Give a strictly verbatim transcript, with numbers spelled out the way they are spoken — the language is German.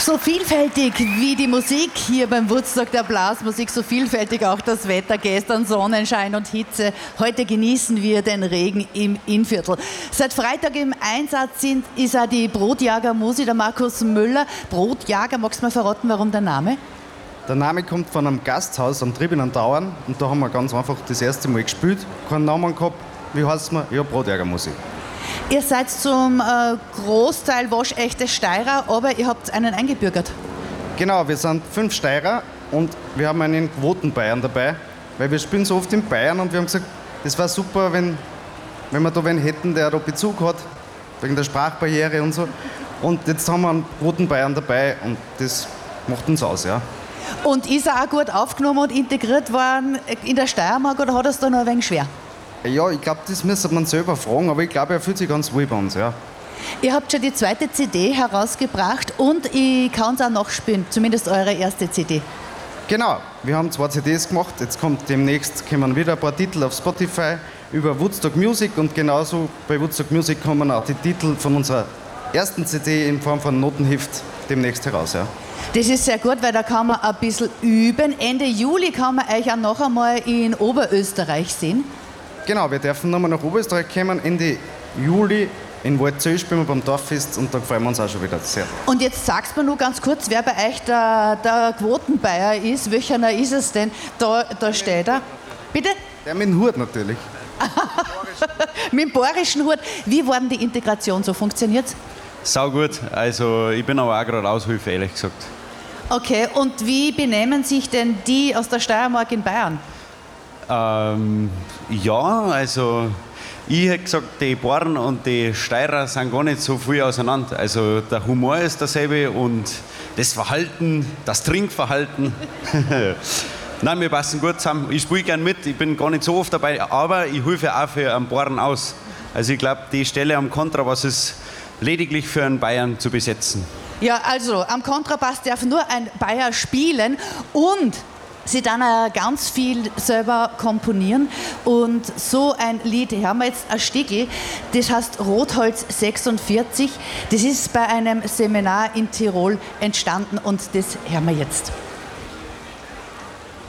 So vielfältig wie die Musik hier beim Woodstock der Blasmusik, so vielfältig auch das Wetter. Gestern Sonnenschein und Hitze. Heute genießen wir den Regen im Innviertel. Seit Freitag im Einsatz sind, ist auch die Brotjager-Musi, der Markus Müller. Brotjager, magst du mal verraten, warum der Name? Der Name kommt von einem Gasthaus am Triebenen Tauern und da haben wir ganz einfach das erste Mal gespielt. Keinen Namen gehabt. Wie heißt man? Ja, Brotjager-Musi. Ihr seid zum äh, Großteil waschechte Steirer, aber ihr habt einen eingebürgert. Genau, wir sind fünf Steirer und wir haben einen Quoten-Bayern dabei, weil wir spielen so oft in Bayern und wir haben gesagt, das wäre super, wenn, wenn wir da wen hätten, der da Bezug hat, wegen der Sprachbarriere und so. Und jetzt haben wir einen Quoten-Bayern dabei und das macht uns aus, ja. Und ist er auch gut aufgenommen und integriert worden in der Steiermark oder hat er es da noch ein wenig schwer? Ja, ich glaube, das müsste man selber fragen, aber ich glaube, er fühlt sich ganz wohl bei uns, ja. Ihr habt schon die zweite C D herausgebracht und ich kann es auch nachspielen, zumindest eure erste C D. Genau, wir haben zwei C Ds gemacht, jetzt kommt demnächst kommen wieder ein paar Titel auf Spotify über Woodstock Music und genauso bei Woodstock Music kommen auch die Titel von unserer ersten C D in Form von Notenheft demnächst heraus, ja. Das ist sehr gut, weil da kann man ein bisschen üben. Ende Juli kann man euch auch noch einmal in Oberösterreich sehen. Genau, wir dürfen nochmal nach Oberösterreich kommen. Ende Juli in Waldzell spielen wir beim Dorffest und da freuen wir uns auch schon wieder sehr. Und jetzt sagst du mir nur ganz kurz, wer bei euch der, der Quotenbayer ist. Welcher ist es denn? Da, da steht er. Bitte? Der mit dem Hut natürlich. Mit dem bayerischen Hut. Wie war denn die Integration so? Funktioniert es? Sau gut. Also ich bin aber auch gerade Aushilfe, ehrlich gesagt. Okay, und wie benehmen sich denn die aus der Steiermark in Bayern? Ähm, ja, also ich hätte gesagt, die Bauern und die Steirer sind gar nicht so viel auseinander. Also der Humor ist derselbe und das Verhalten, das Trinkverhalten. Nein, wir passen gut zusammen. Ich spiele gern mit, ich bin gar nicht so oft dabei, aber ich helfe auch für einen Bauern aus. Also ich glaube, die Stelle am Kontrabass ist lediglich für einen Bayern zu besetzen. Ja, also am Kontrabass darf nur ein Bayer spielen und sie dann auch ganz viel selber komponieren. Und so ein Lied, hier haben wir jetzt ein Stickel, das heißt Rotholz sechsundvierzig. Das ist bei einem Seminar in Tirol entstanden und das hören wir jetzt.